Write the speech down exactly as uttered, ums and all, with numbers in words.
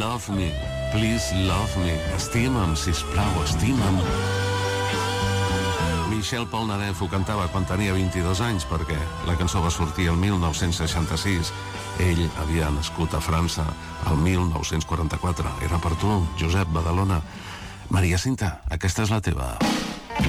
love me, please love me. Estima'm, sisplau, estima'm. Michel Polnareff ho cantava quan tenia vint-i-dos anys perquè la cançó va sortir el mil nou-cents seixanta-sis. Ell havia nascut a França el mil nou-cents quaranta-quatre. Era per tu, Josep Badalona. Maria Cinta, aquesta és la teva.